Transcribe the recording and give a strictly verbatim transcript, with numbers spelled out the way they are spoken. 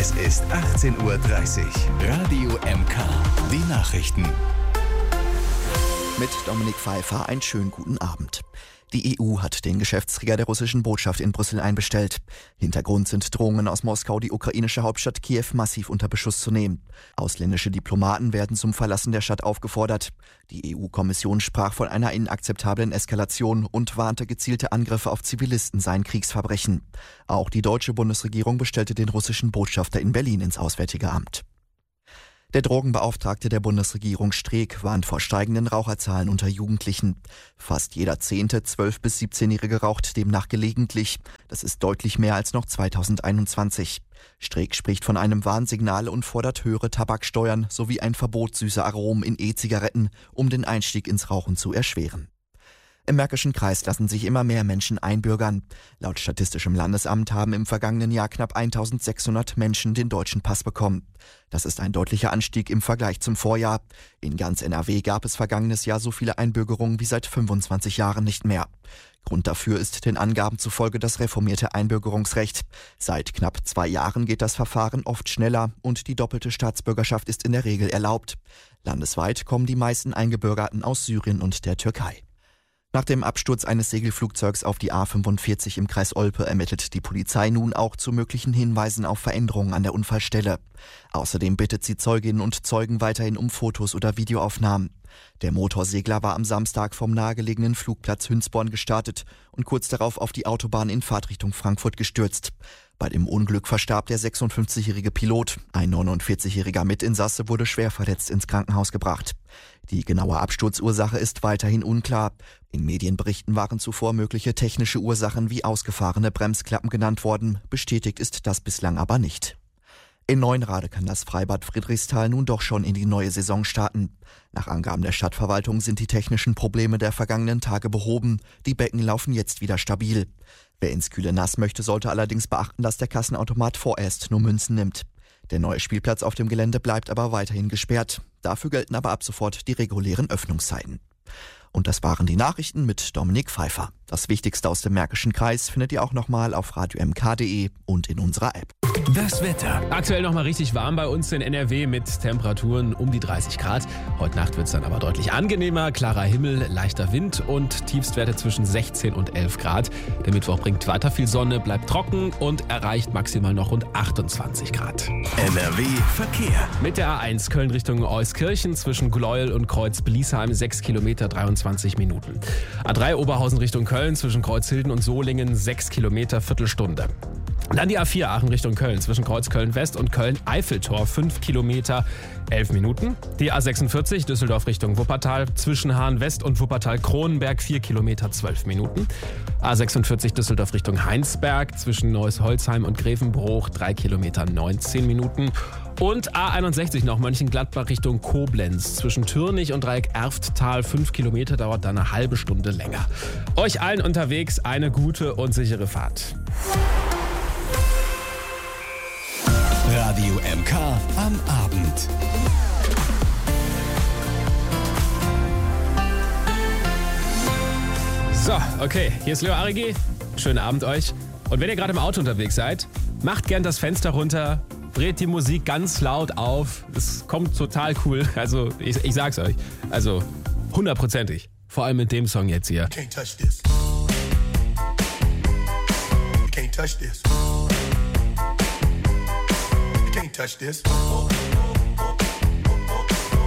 Es ist achtzehn Uhr dreißig. Radio M K. Die Nachrichten. Mit Dominik Pfeiffer einen schönen guten Abend. Die E U hat den Geschäftsträger der russischen Botschaft in Brüssel einbestellt. Hintergrund sind Drohungen aus Moskau, die ukrainische Hauptstadt Kiew massiv unter Beschuss zu nehmen. Ausländische Diplomaten werden zum Verlassen der Stadt aufgefordert. Die E U-Kommission sprach von einer inakzeptablen Eskalation und warnte, gezielte Angriffe auf Zivilisten seien Kriegsverbrechen. Auch die deutsche Bundesregierung bestellte den russischen Botschafter in Berlin ins Auswärtige Amt. Der Drogenbeauftragte der Bundesregierung Streeck warnt vor steigenden Raucherzahlen unter Jugendlichen. Fast jeder zehnte zwölf- bis siebzehnjährige raucht demnach gelegentlich. Das ist deutlich mehr als noch zweitausendeinundzwanzig. Streeck spricht von einem Warnsignal und fordert höhere Tabaksteuern sowie ein Verbot süßer Aromen in E-Zigaretten, um den Einstieg ins Rauchen zu erschweren. Im Märkischen Kreis lassen sich immer mehr Menschen einbürgern. Laut Statistischem Landesamt haben im vergangenen Jahr knapp eintausendsechshundert Menschen den deutschen Pass bekommen. Das ist ein deutlicher Anstieg im Vergleich zum Vorjahr. In ganz N R W gab es vergangenes Jahr so viele Einbürgerungen wie seit fünfundzwanzig Jahren nicht mehr. Grund dafür ist den Angaben zufolge das reformierte Einbürgerungsrecht. Seit knapp zwei Jahren geht das Verfahren oft schneller und die doppelte Staatsbürgerschaft ist in der Regel erlaubt. Landesweit kommen die meisten Eingebürgerten aus Syrien und der Türkei. Nach dem Absturz eines Segelflugzeugs auf die A fünfundvierzig im Kreis Olpe ermittelt die Polizei nun auch zu möglichen Hinweisen auf Veränderungen an der Unfallstelle. Außerdem bittet sie Zeuginnen und Zeugen weiterhin um Fotos oder Videoaufnahmen. Der Motorsegler war am Samstag vom nahegelegenen Flugplatz Hünsborn gestartet und kurz darauf auf die Autobahn in Fahrtrichtung Frankfurt gestürzt. Bei dem Unglück verstarb der sechsundfünfzigjährige Pilot. Ein neunundvierzigjähriger Mitinsasse wurde schwer verletzt ins Krankenhaus gebracht. Die genaue Absturzursache ist weiterhin unklar. In Medienberichten waren zuvor mögliche technische Ursachen wie ausgefahrene Bremsklappen genannt worden. Bestätigt ist das bislang aber nicht. In Neunrade kann das Freibad Friedrichsthal nun doch schon in die neue Saison starten. Nach Angaben der Stadtverwaltung sind die technischen Probleme der vergangenen Tage behoben. Die Becken laufen jetzt wieder stabil. Wer ins kühle Nass möchte, sollte allerdings beachten, dass der Kassenautomat vorerst nur Münzen nimmt. Der neue Spielplatz auf dem Gelände bleibt aber weiterhin gesperrt. Dafür gelten aber ab sofort die regulären Öffnungszeiten. Und das waren die Nachrichten mit Dominik Pfeiffer. Das Wichtigste aus dem Märkischen Kreis findet ihr auch nochmal auf radio m k punkt d e und in unserer App. Das Wetter. Aktuell noch mal richtig warm bei uns in N R W mit Temperaturen um die dreißig Grad. Heute Nacht wird es dann aber deutlich angenehmer. Klarer Himmel, leichter Wind und Tiefstwerte zwischen sechzehn und elf Grad. Der Mittwoch bringt weiter viel Sonne, bleibt trocken und erreicht maximal noch rund achtundzwanzig Grad. N R W Verkehr. Mit der A eins Köln Richtung Euskirchen zwischen Gleuel und Kreuz-Bliesheim sechs Kilometer dreiundzwanzig Minuten. A drei Oberhausen Richtung Köln zwischen Kreuzhilden und Solingen sechs Kilometer Viertelstunde. Dann die A vier Aachen Richtung Köln zwischen Kreuz Köln-West und Köln-Eiffeltor fünf Kilometer elf Minuten. Die A sechsundvierzig Düsseldorf Richtung Wuppertal zwischen Hahn-West und Wuppertal-Kronenberg vier Kilometer zwölf Minuten. A sechsundvierzig Düsseldorf Richtung Heinsberg zwischen Neuss-Holzheim und Grevenbruch drei Kilometer neunzehn Minuten. Und A einundsechzig noch Mönchengladbach Richtung Koblenz zwischen Türnich und Dreieck-Erfttal fünf Kilometer, dauert dann eine halbe Stunde länger. Euch allen unterwegs eine gute und sichere Fahrt. Radio M K am Abend. So, okay, hier ist Leo Arigi. Schönen Abend euch. Und wenn ihr gerade im Auto unterwegs seid, macht gern das Fenster runter, dreht die Musik ganz laut auf. Es kommt total cool. Also, ich, ich sag's euch. Also, hundertprozentig. Vor allem mit dem Song jetzt hier. Can't touch this. Can't touch this. Can't touch this.